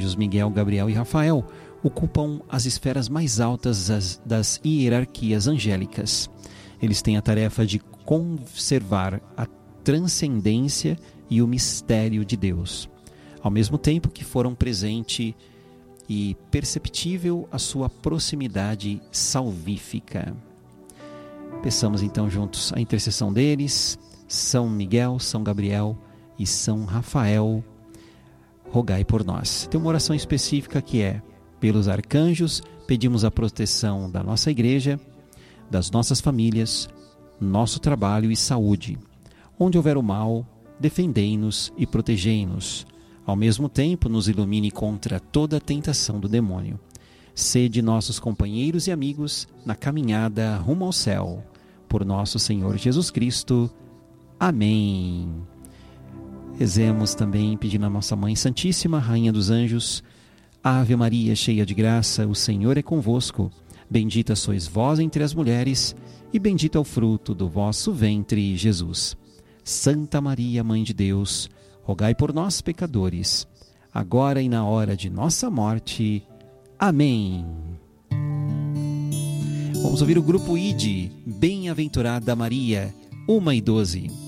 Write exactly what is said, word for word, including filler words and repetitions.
arcanjos Miguel, Gabriel e Rafael ocupam as esferas mais altas das, das hierarquias angélicas. Eles têm a tarefa de conservar a transcendência e o mistério de Deus, ao mesmo tempo que foram presente e perceptível a sua proximidade salvífica. Peçamos então juntos a intercessão deles. São Miguel, São Gabriel e São Rafael, rogai por nós. Tem uma oração específica que é: pelos arcanjos, pedimos a proteção da nossa igreja, das nossas famílias, nosso trabalho e saúde. Onde houver o mal, defendei-nos e protegei-nos. Ao mesmo tempo, nos ilumine contra toda a tentação do demônio. Sede nossos companheiros e amigos na caminhada rumo ao céu. Por nosso Senhor Jesus Cristo. Amém. Rezemos também pedindo a nossa Mãe Santíssima, Rainha dos Anjos: Ave Maria, cheia de graça, o Senhor é convosco. Bendita sois vós entre as mulheres, e bendito é o fruto do vosso ventre, Jesus. Santa Maria, Mãe de Deus, rogai por nós, pecadores, agora e na hora de nossa morte. Amém. Vamos ouvir o grupo I D, Bem-aventurada Maria, uma e doze.